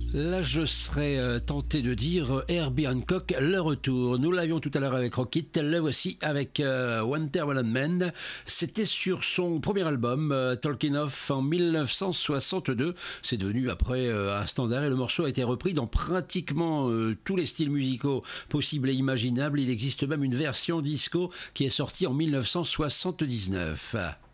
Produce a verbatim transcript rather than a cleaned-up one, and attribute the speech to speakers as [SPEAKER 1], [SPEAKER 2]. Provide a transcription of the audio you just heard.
[SPEAKER 1] Là, je serais euh, tenté de dire euh, Herbie Hancock, le retour. Nous l'avions tout à l'heure avec Rockit, le voici avec euh, Watermelon Man. C'était sur son premier album, euh, Talking Off, en dix-neuf cent soixante-deux. C'est devenu après euh, un standard et le morceau a été repris dans pratiquement euh, tous les styles musicaux possibles et imaginables. Il existe même une version disco qui est sortie en dix-neuf cent soixante-dix-neuf.